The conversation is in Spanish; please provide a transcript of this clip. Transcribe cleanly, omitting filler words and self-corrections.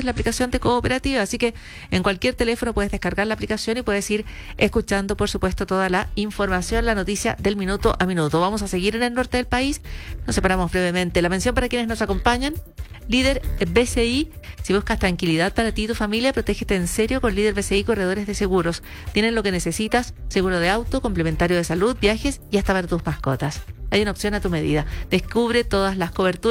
en la aplicación de Cooperativa. Así que en cualquier teléfono puedes descargar la aplicación y puedes ir escuchando, por supuesto, toda la información, la noticia del minuto a minuto. Vamos a seguir en el norte del país. Nos separamos brevemente. La mención para quienes nos acompañan. Líder BCI, si buscas tranquilidad para ti y tu familia, protégete en serio con Líder BCI Corredores de Seguros. Tienen lo que necesitas: seguro de auto, complementario de salud, viajes y hasta para tus mascotas. Hay una opción a tu medida. Descubre todas las coberturas